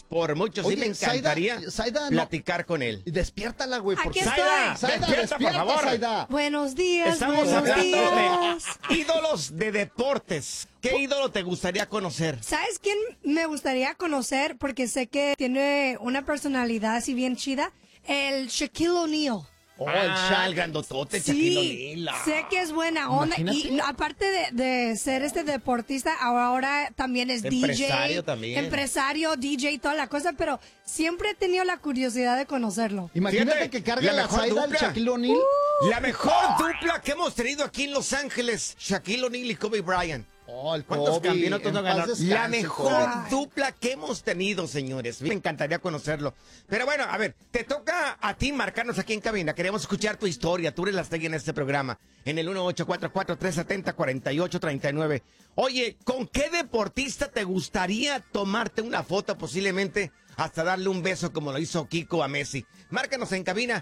por mucho. Sí, Oye, me encantaría Zaida, platicar con él. Despiértala, güey. Aquí Zaida, Zaida, despierta, por favor. Zaida. Buenos días, Estamos buenos hablando días. de ídolos de deportes. ¿Qué ídolo te gustaría conocer? ¿Sabes quién me gustaría conocer? Porque sé que tiene una personalidad así bien chida. El Shaquille O'Neal. Oh, el grandotote, Shaquille O'Neal. Sé que es buena onda. Imagínate. Y aparte de ser deportista, ahora también es Empresario DJ. también. Empresario, DJ y toda la cosa, pero siempre he tenido la curiosidad de conocerlo. Imagínate Fíjate, que carga la la mejor Zaida al dupla. Shaquille O'Neal. La mejor dupla que hemos tenido aquí en Los Ángeles, Shaquille O'Neal y Kobe Bryant. Oh, el ¿Cuántos Kobe, campeonatos no en paz ganaron? descanse, La mejor Kobe. dupla que hemos tenido, señores. Me encantaría conocerlo. Pero bueno, a ver, te toca a ti marcarnos aquí en cabina. Queremos escuchar tu historia. Tú eres la estrella en este programa. En el 1844-370-4839. Oye, ¿con qué deportista te gustaría tomarte una foto posiblemente hasta darle un beso como lo hizo Kiko a Messi? Márcanos en cabina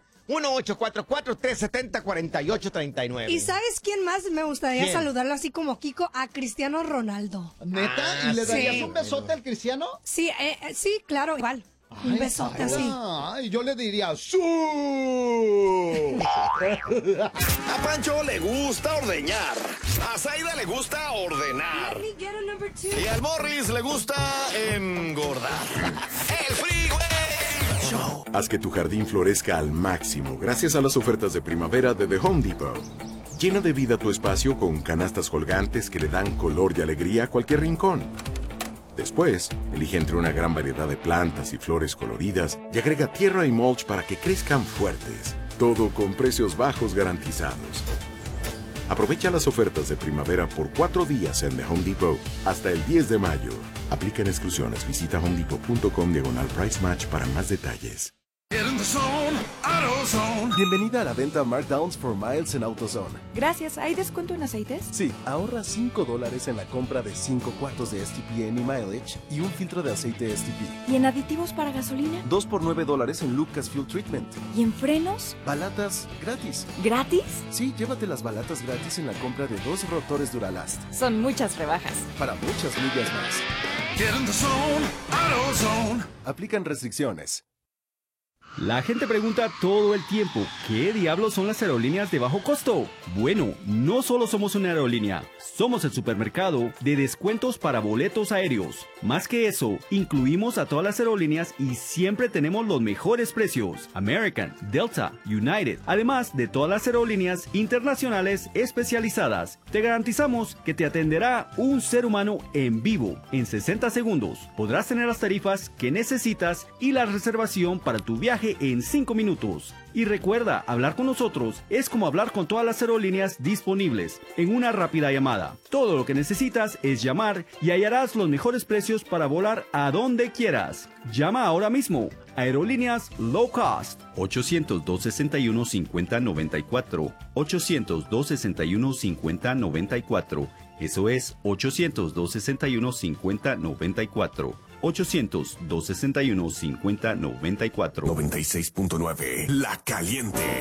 1844-370-4839. ¿Y sabes quién más me gustaría ¿Quién? saludarlo así como Kiko? A Cristiano Ronaldo. ¿Neta? ¿Y le darías sí. un besote al Cristiano? Sí, sí, claro, igual. Un besote así. Ay, yo le diría ¡Su! A Pancho le gusta ordeñar. A Zaida le gusta ordenar. Y al Morris le gusta engordar. El Freeway Show. Haz que tu jardín florezca al máximo gracias a las ofertas de primavera de The Home Depot. Llena de vida tu espacio con canastas colgantes que le dan color y alegría a cualquier rincón. Después, elige entre una gran variedad de plantas y flores coloridas y agrega tierra y mulch para que crezcan fuertes. Todo con precios bajos garantizados. Aprovecha las ofertas de primavera por 4 días en The Home Depot hasta el 10 de mayo. Aplican exclusiones. Visita homedepot.com/price match para más detalles. Get in the zone, AutoZone. Bienvenida a la venta Markdowns for Miles en AutoZone. Gracias. ¿Hay descuento en aceites? Sí, ahorra $5 en la compra de 5 cuartos de STP Any Mileage y un filtro de aceite STP. ¿Y en aditivos para gasolina? 2 por $9 en Lucas Fuel Treatment. ¿Y en frenos? Balatas gratis. ¿Gratis? Sí, llévate las balatas gratis en la compra de 2 rotores Duralast. Son muchas rebajas. Para muchas millas más. Get in the zone, AutoZone. Aplican restricciones. La gente pregunta todo el tiempo, ¿qué diablos son las aerolíneas de bajo costo? Bueno, no solo somos una aerolínea, somos el supermercado de descuentos para boletos aéreos. Más que eso, incluimos a todas las aerolíneas y siempre tenemos los mejores precios. American, Delta, United, además de todas las aerolíneas internacionales especializadas. Te garantizamos que te atenderá un ser humano en vivo en 60 segundos. Podrás tener las tarifas que necesitas y la reservación para tu viaje en 5 minutos. Y recuerda, hablar con nosotros es como hablar con todas las aerolíneas disponibles en una rápida llamada. Todo lo que necesitas es llamar y hallarás los mejores precios para volar a donde quieras. Llama ahora mismo. Aerolíneas Low Cost. 800-261-5094. 800-261-5094. Eso es 800-261-5094. 800-261-5094. 96.9, La Caliente.